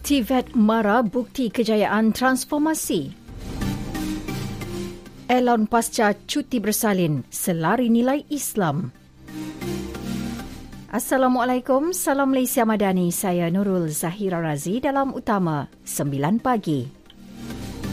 TVET mara bukti kejayaan transformasi. Elon pasca cuti bersalin, selari nilai Islam. Assalamualaikum, salam Malaysia Madani. Saya Nurul Zahira Razi dalam Utama 9 Pagi.